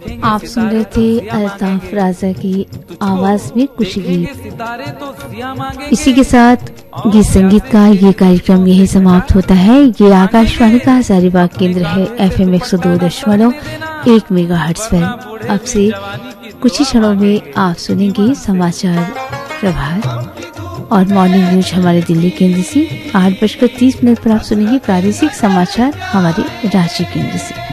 आप सुन रहे थे अल्ताफ राजा की आवाज में कुछ गीत। इसी के साथ गीत संगीत का ये कार्यक्रम यही समाप्त होता है। ये आकाशवाणी का हजारीबाग केंद्र है, FM 102.1 मेगाहर्ट्ज पर। अब से कुछ ही क्षणों में आप सुनेंगे समाचार प्रभात और मॉर्निंग न्यूज हमारे दिल्ली केंद्र से। 8:30 पर आप सुनेंगे प्रादेशिक समाचार हमारे रांची केंद्र से।